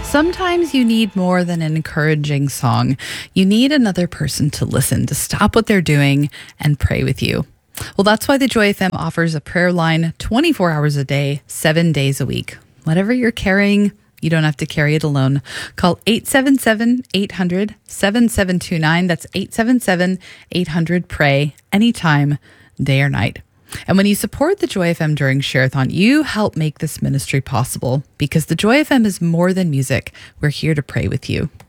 Sometimes you need more than an encouraging song. You need another person to listen, to stop what they're doing and pray with you. Well, that's why the Joy FM offers a prayer line 24 hours a day, 7 days a week. Whatever you're carrying, you don't have to carry it alone. Call 877-800-7729. That's 877-800-PRAY anytime, day or night. And when you support the Joy FM during Share-a-thon, you help make this ministry possible because the Joy FM is more than music. We're here to pray with you.